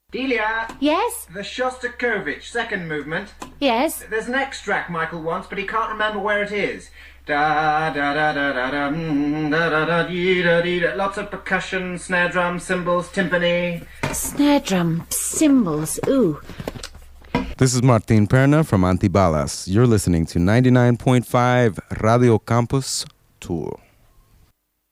Delia! Yes? The Shostakovich, second movement. Yes? There's an extract Michael wants, but he can't remember where it is. Da da da da da da da da da dee da dee da. Lots of percussion, snare drum, cymbals, timpani. Snare drum, cymbals, ooh. This is Martin Perna from Antibalas. You're listening to 99.5 Radio Campus Tour.